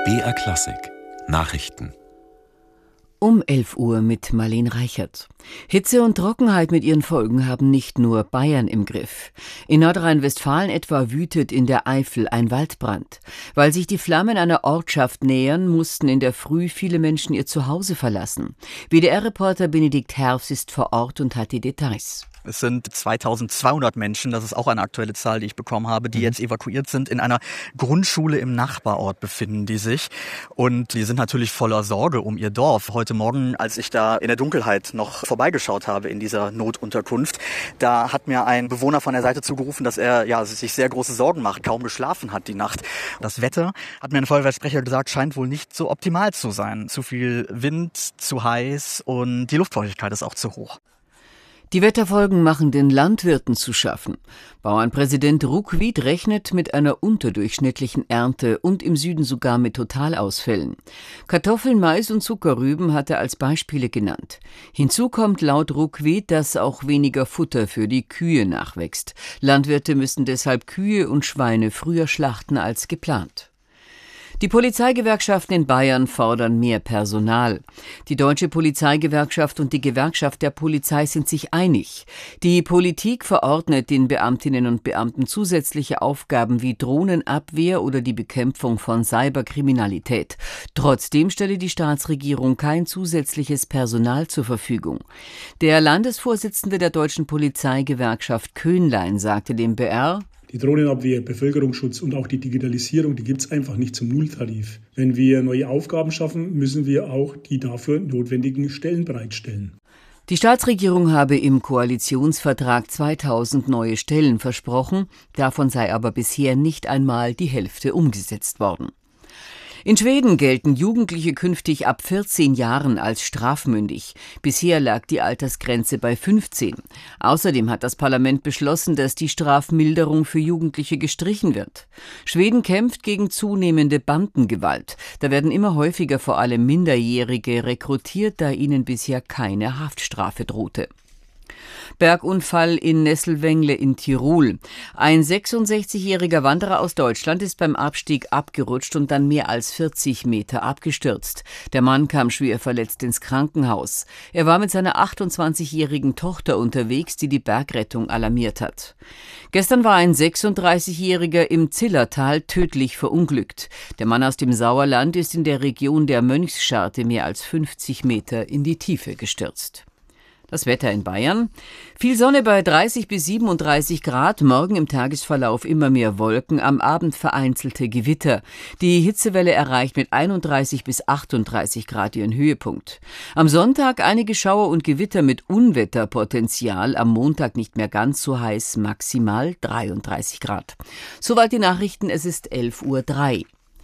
BR Klassik Nachrichten Um 11 Uhr mit Marlene Reichert. Hitze und Trockenheit mit ihren Folgen haben nicht nur Bayern im Griff. In Nordrhein-Westfalen etwa wütet in der Eifel ein Waldbrand. Weil sich die Flammen einer Ortschaft nähern, mussten in der Früh viele Menschen ihr Zuhause verlassen. WDR-Reporter Benedikt Herfs ist vor Ort und hat die Details. Es sind 2200 Menschen, das ist auch eine aktuelle Zahl, die ich bekommen habe, die jetzt evakuiert sind. In einer Grundschule im Nachbarort befinden die sich. Und die sind natürlich voller Sorge um ihr Dorf. Heute Morgen, als ich da in der Dunkelheit noch vorbeigeschaut habe in dieser Notunterkunft, da hat mir ein Bewohner von der Seite zugerufen, dass er sich sehr große Sorgen macht, kaum geschlafen hat die Nacht. Das Wetter, hat mir ein Feuerwehrsprecher gesagt, scheint wohl nicht so optimal zu sein. Zu viel Wind, zu heiß und die Luftfeuchtigkeit ist auch zu hoch. Die Wetterfolgen machen den Landwirten zu schaffen. Bauernpräsident Ruckwied rechnet mit einer unterdurchschnittlichen Ernte und im Süden sogar mit Totalausfällen. Kartoffeln, Mais und Zuckerrüben hat er als Beispiele genannt. Hinzu kommt laut Ruckwied, dass auch weniger Futter für die Kühe nachwächst. Landwirte müssen deshalb Kühe und Schweine früher schlachten als geplant. Die Polizeigewerkschaften in Bayern fordern mehr Personal. Die Deutsche Polizeigewerkschaft und die Gewerkschaft der Polizei sind sich einig. Die Politik verordnet den Beamtinnen und Beamten zusätzliche Aufgaben wie Drohnenabwehr oder die Bekämpfung von Cyberkriminalität. Trotzdem stelle die Staatsregierung kein zusätzliches Personal zur Verfügung. Der Landesvorsitzende der Deutschen Polizeigewerkschaft Köhnlein sagte dem BR: Die Drohnenabwehr, Bevölkerungsschutz und auch die Digitalisierung, die gibt es einfach nicht zum Nulltarif. Wenn wir neue Aufgaben schaffen, müssen wir auch die dafür notwendigen Stellen bereitstellen. Die Staatsregierung habe im Koalitionsvertrag 2000 neue Stellen versprochen, davon sei aber bisher nicht einmal die Hälfte umgesetzt worden. In Schweden gelten Jugendliche künftig ab 14 Jahren als strafmündig. Bisher lag die Altersgrenze bei 15. Außerdem hat das Parlament beschlossen, dass die Strafmilderung für Jugendliche gestrichen wird. Schweden kämpft gegen zunehmende Bandengewalt. Da werden immer häufiger vor allem Minderjährige rekrutiert, da ihnen bisher keine Haftstrafe drohte. Bergunfall in Nesselwengle in Tirol. Ein 66-jähriger Wanderer aus Deutschland ist beim Abstieg abgerutscht und dann mehr als 40 Meter abgestürzt. Der Mann kam schwer verletzt ins Krankenhaus. Er war mit seiner 28-jährigen Tochter unterwegs, die die Bergrettung alarmiert hat. Gestern war ein 36-jähriger im Zillertal tödlich verunglückt. Der Mann aus dem Sauerland ist in der Region der Mönchsscharte mehr als 50 Meter in die Tiefe gestürzt. Das Wetter in Bayern. Viel Sonne bei 30 bis 37 Grad, morgen im Tagesverlauf immer mehr Wolken, am Abend vereinzelte Gewitter. Die Hitzewelle erreicht mit 31 bis 38 Grad ihren Höhepunkt. Am Sonntag einige Schauer und Gewitter mit Unwetterpotenzial, am Montag nicht mehr ganz so heiß, maximal 33 Grad. Soweit die Nachrichten, es ist 11:03 Uhr.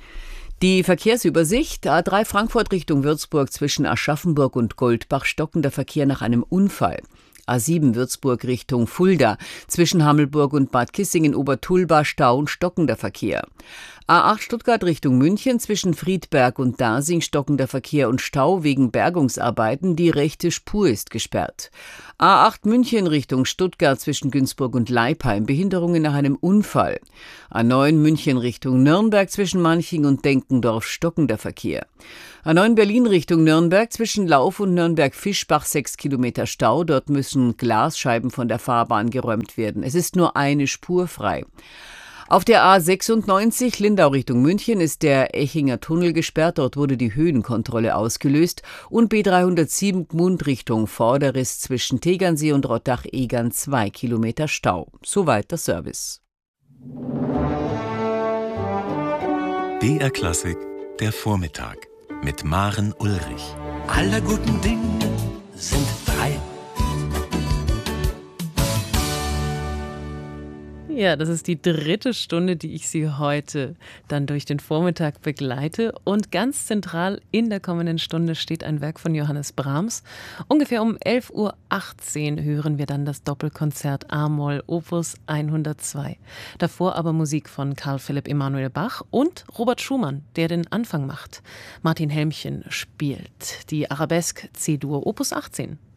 Die Verkehrsübersicht: A3 Frankfurt Richtung Würzburg zwischen Aschaffenburg und Goldbach stockender Verkehr nach einem Unfall. A7 Würzburg Richtung Fulda zwischen Hammelburg und Bad Kissingen-Obertulba Stau und stockender Verkehr. A8 Stuttgart Richtung München zwischen Friedberg und Dasing stockender Verkehr und Stau wegen Bergungsarbeiten, die rechte Spur ist gesperrt. A8 München Richtung Stuttgart zwischen Günzburg und Leipheim, Behinderungen nach einem Unfall. A9 München Richtung Nürnberg zwischen Manching und Denkendorf stockender Verkehr. A9 Berlin Richtung Nürnberg zwischen Lauf und Nürnberg-Fischbach 6 Kilometer Stau. Dort müssen Glasscheiben von der Fahrbahn geräumt werden. Es ist nur eine Spur frei. Auf der A96 Lindau Richtung München ist der Echinger Tunnel gesperrt. Dort wurde die Höhenkontrolle ausgelöst. Und B307 Gmund Richtung Vorderriss zwischen Tegernsee und Rottach-Egern 2 Kilometer Stau. Soweit der Service. BR Klassik, der Vormittag mit Maren Ulrich. Alle guten Dinge sind drei. Ja, das ist die 3. Stunde, die ich Sie heute dann durch den Vormittag begleite. Und ganz zentral in der kommenden Stunde steht ein Werk von Johannes Brahms. Ungefähr um 11:18 Uhr hören wir dann das Doppelkonzert A-Moll Opus 102. Davor aber Musik von Carl Philipp Emanuel Bach und Robert Schumann, der den Anfang macht. Martin Helmchen spielt die Arabesque C-Dur Opus 18.